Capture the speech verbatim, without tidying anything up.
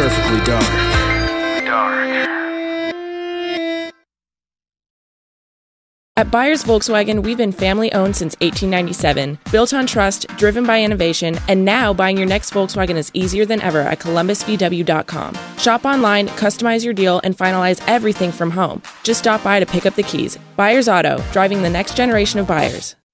perfectly dark. Dark. At Byers Volkswagen, we've been family-owned since eighteen ninety-seven, built on trust, driven by innovation, and now buying your next Volkswagen is easier than ever at columbus v w dot com. Shop online, customize your deal, and finalize everything from home. Just stop by to pick up the keys. Byers Auto, driving the next generation of buyers.